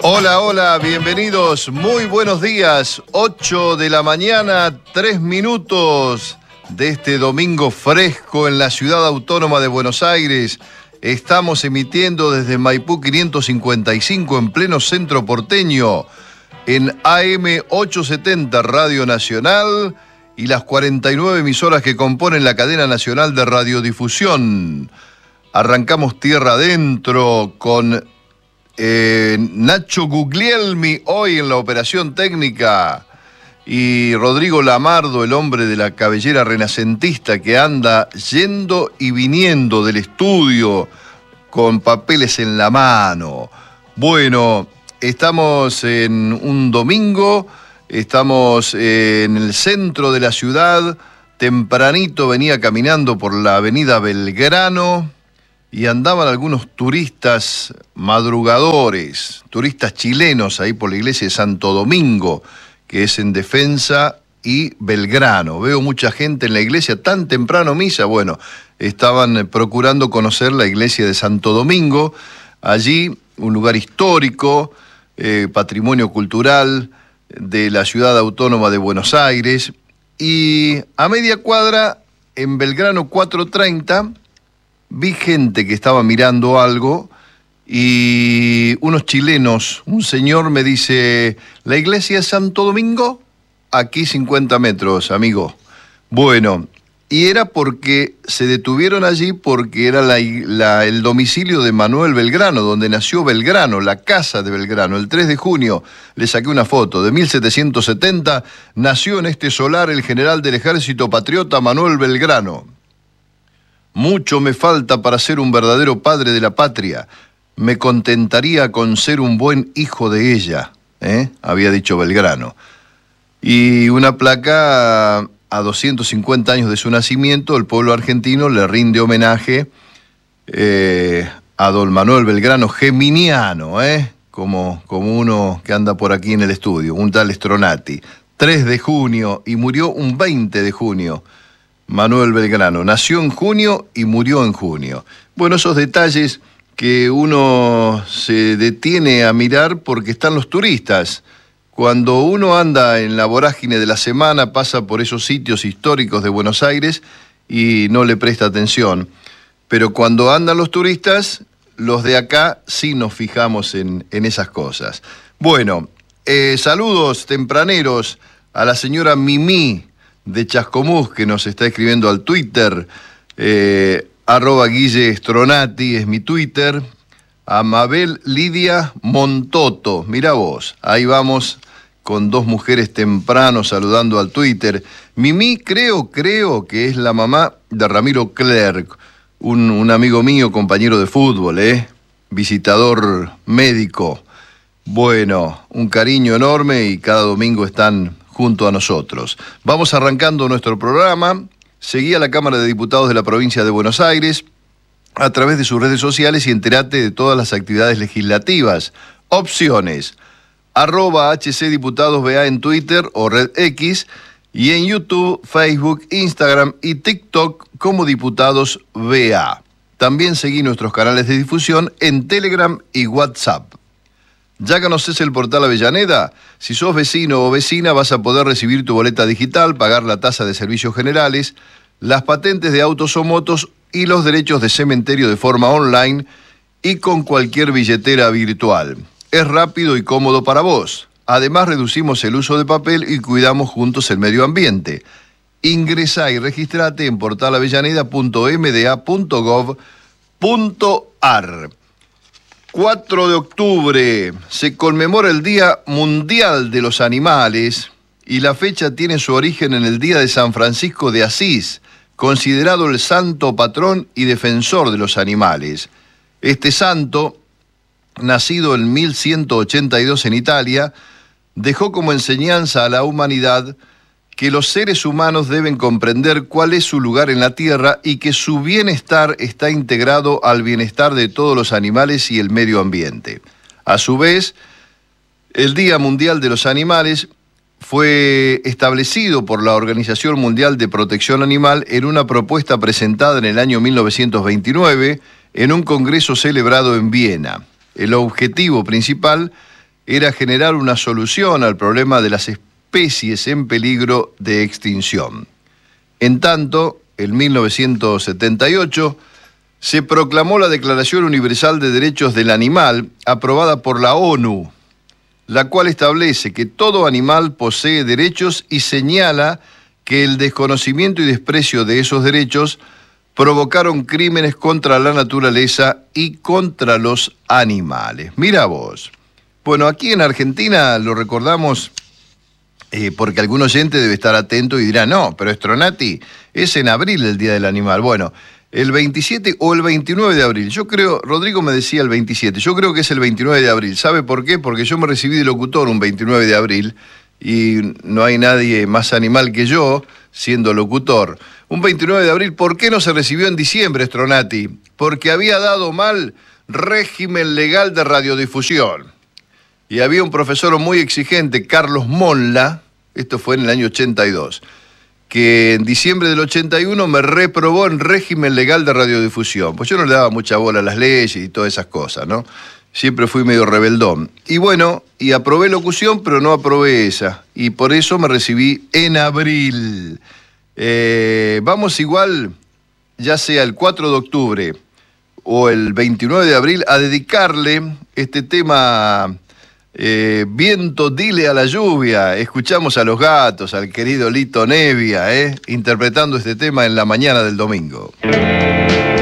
Hola, hola, bienvenidos, muy buenos días, 8 de la mañana, 3 minutos de este domingo fresco en la ciudad autónoma de Buenos Aires. Estamos emitiendo desde Maipú 555 en pleno centro porteño, en AM 870 Radio Nacional y las 49 emisoras que componen la cadena nacional de radiodifusión. Arrancamos tierra adentro con Nacho Guglielmi hoy en la operación técnica y Rodrigo Lamardo, el hombre de la cabellera renacentista que anda yendo y viniendo del estudio con papeles en la mano. Bueno, estamos en un domingo, estamos en el centro de la ciudad. Tempranito venía caminando por la avenida Belgrano y andaban algunos turistas madrugadores, turistas chilenos ahí por la iglesia de Santo Domingo, que es en Defensa y Belgrano. Veo mucha gente en la iglesia, tan temprano misa. Bueno, estaban procurando conocer la iglesia de Santo Domingo. Allí, un lugar histórico, patrimonio cultural de la ciudad autónoma de Buenos Aires. Y a media cuadra, en Belgrano 430, vi gente que estaba mirando algo y unos chilenos, un señor me dice, ¿la iglesia de Santo Domingo? Aquí 50 metros, amigo. Bueno, y era porque se detuvieron allí porque era el domicilio de Manuel Belgrano, donde nació Belgrano, la casa de Belgrano. El 3 de junio le saqué una foto, de 1770, nació en este solar el general del ejército patriota Manuel Belgrano. Mucho me falta para ser un verdadero padre de la patria. Me contentaría con ser un buen hijo de ella, había dicho Belgrano. Y una placa a 250 años de su nacimiento, el pueblo argentino le rinde homenaje a don Manuel Belgrano Geminiano, como uno que anda por aquí en el estudio, un tal Stronati. 3 de junio y murió un 20 de junio. Manuel Belgrano nació en junio y murió en junio. Bueno, esos detalles que uno se detiene a mirar porque están los turistas. Cuando uno anda en la vorágine de la semana, pasa por esos sitios históricos de Buenos Aires y no le presta atención. Pero cuando andan los turistas, los de acá sí nos fijamos en esas cosas. Bueno, saludos tempraneros a la señora Mimí de Chascomús, que nos está escribiendo al Twitter, @Guille Stronati es mi Twitter, a Mabel Lidia Montoto, mira vos, ahí vamos con dos mujeres temprano saludando al Twitter. Mimi creo que es la mamá de Ramiro Clerc, un amigo mío, compañero de fútbol, visitador médico. Bueno, un cariño enorme y cada domingo están junto a nosotros. Vamos arrancando nuestro programa. Seguí a la Cámara de Diputados de la provincia de Buenos Aires a través de sus redes sociales y entérate de todas las actividades legislativas. Opciones: @HCDiputadosBA en Twitter o Red X, y en YouTube, Facebook, Instagram y TikTok como Diputados BA. También seguí nuestros canales de difusión en Telegram y WhatsApp. ¿Ya conoces el portal Avellaneda? Si sos vecino o vecina vas a poder recibir tu boleta digital, pagar la tasa de servicios generales, las patentes de autos o motos y los derechos de cementerio de forma online y con cualquier billetera virtual. Es rápido y cómodo para vos. Además reducimos el uso de papel y cuidamos juntos el medio ambiente. Ingresá y registrate en portalavellaneda.mda.gov.ar. 4 de octubre se conmemora el Día Mundial de los Animales y la fecha tiene su origen en el Día de San Francisco de Asís, considerado el santo patrón y defensor de los animales. Este santo, nacido en 1182 en Italia, dejó como enseñanza a la humanidad que los seres humanos deben comprender cuál es su lugar en la tierra y que su bienestar está integrado al bienestar de todos los animales y el medio ambiente. A su vez, el Día Mundial de los Animales fue establecido por la Organización Mundial de Protección Animal en una propuesta presentada en el año 1929 en un congreso celebrado en Viena. El objetivo principal era generar una solución al problema de las especies en peligro de extinción. En tanto, en 1978, se proclamó la Declaración Universal de Derechos del Animal, aprobada por la ONU, la cual establece que todo animal posee derechos y señala que el desconocimiento y desprecio de esos derechos provocaron crímenes contra la naturaleza y contra los animales. Mira vos. Bueno, aquí en Argentina lo recordamos porque algún oyente debe estar atento y dirá, no, pero Stronati, es en abril el Día del Animal. Bueno, el 27 o el 29 de abril. Yo creo, Rodrigo me decía el 27, yo creo que es el 29 de abril. ¿Sabe por qué? Porque yo me recibí de locutor un 29 de abril y no hay nadie más animal que yo siendo locutor. Un 29 de abril, ¿por qué no se recibió en diciembre, Stronati? Porque había dado mal régimen legal de radiodifusión. Y había un profesor muy exigente, Carlos Monla, esto fue en el año 82, que en diciembre del 81 me reprobó en régimen legal de radiodifusión. Pues yo no le daba mucha bola a las leyes y todas esas cosas, ¿no? Siempre fui medio rebeldón. Y bueno, y aprobé locución, pero no aprobé esa. Y por eso me recibí en abril. Vamos igual, ya sea el 4 de octubre o el 29 de abril, a dedicarle este tema... Viento, dile a la lluvia. Escuchamos a Los Gatos, al querido Lito Nevia, interpretando este tema en la mañana del domingo.